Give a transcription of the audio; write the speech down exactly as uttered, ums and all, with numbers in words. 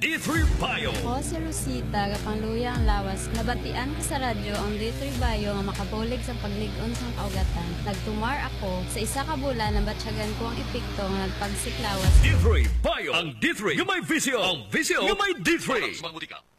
D three Bio. Ako si Rosita, kapangluya ang lawas. Nabatian ko sa radyo ang D three Bio nga makabulig sa paglig-on sang kaugatan. Nagtumar ako sa isa ka bulan na batsyagan ko ang epekto nga nagpagsiklawas. D three Bio. Ang D three nga may visyo. Ang visyo nga may D three.